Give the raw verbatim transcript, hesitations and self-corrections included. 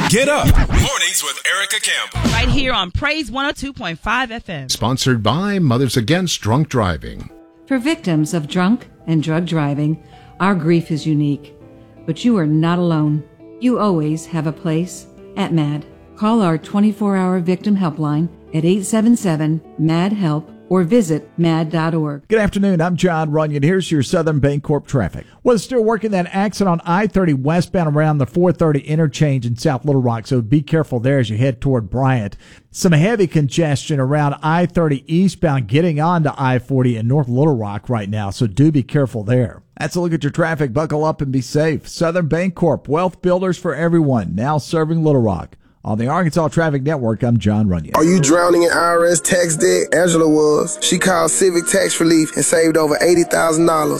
Get up. Mornings with Erica Campbell. Right here on Praise one oh two point five F M. Sponsored by Mothers Against Drunk Driving. For victims of drunk and drug driving, our grief is unique. But you are not alone. You always have a place at MAD. Call our twenty-four hour victim helpline at eight seven seven, M A D, HELP or visit mad dot org. Good afternoon. I'm John Runyon. Here's your Southern Bancorp traffic. Well, still working that accident on I thirty westbound around the four thirty interchange in South Little Rock, so be careful there as you head toward Bryant. Some heavy congestion around I thirty eastbound getting onto I forty in North Little Rock right now, so do be careful there. That's a look at your traffic. Buckle up and be safe. Southern Bancorp, wealth builders for everyone, now serving Little Rock. On the Arkansas Traffic Network, I'm John Runyon. Are you drowning in I R S tax debt? Angela was. She called Civic Tax Relief and saved over eighty thousand dollars.